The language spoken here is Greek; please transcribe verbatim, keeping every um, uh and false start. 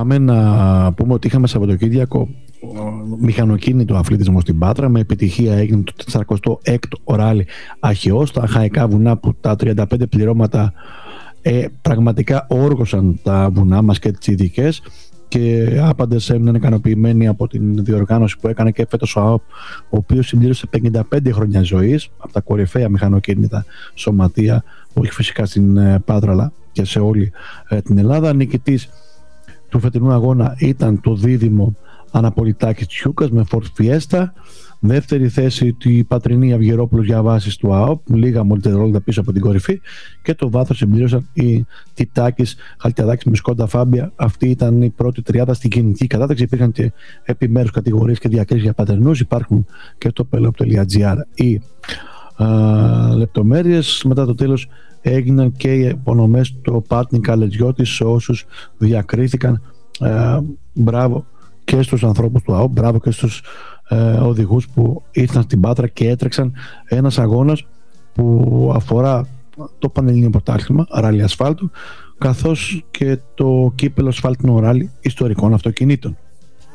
Πάμε να πούμε ότι είχαμε Σαββατοκύριακο μηχανοκίνητο αθλητισμό στην Πάτρα. Με επιτυχία έγινε το τετρακοστό έκτο οράλι Αχαιός στα Αχαϊκά βουνά, που τα τριάντα πέντε πληρώματα ε, πραγματικά όργωσαν τα βουνά μας και τις ειδικές, και άπαντες έμειναν ικανοποιημένοι από την διοργάνωση που έκανε και φέτος ο ΑΟΠ, ο οποίος συμπλήρωσε πενήντα πέντε χρόνια ζωής, από τα κορυφαία μηχανοκίνητα σωματεία, όχι φυσικά στην Πάτρα αλλά και σε όλη ε, την Ελλάδα. Νικητής του φετινού αγώνα ήταν το δίδυμο Αναπολιτάκης Τσιούκας με Ford Fiesta. Δεύτερη θέση η πατρινή Αυγερόπουλος για βάσεις του ΑΟΠ, λίγα μόλις δευτερόλεπτα πίσω από την κορυφή, και το βάθος συμπλήρωσαν οι Τιτάκης Χαλτιαδάκης με Σκόντα Φάμπια. Αυτή ήταν η πρώτη τριάδα στην κοινική κατάταξη. Υπήρχαν και επιμέρους κατηγορίες και διακρίσεις για πατερνούς. Υπάρχουν και στο pelop.gr οι α, λεπτομέρειες. Μετά το τέλος έγιναν και οι απονομές στο Πάτνη Καλετζιώτη σε όσους διακρίθηκαν. Α, μπράβο και στους ανθρώπους του ΑΟΠ, μπράβο και στους ε, οδηγούς που ήρθαν στην Πάτρα και έτρεξαν. Ένας αγώνας που αφορά το Πανελλήνιο Πρωτάθλημα ράλι ασφάλτου, καθώς και το κύπελο ασφάλτινο ράλι ιστορικών αυτοκινήτων.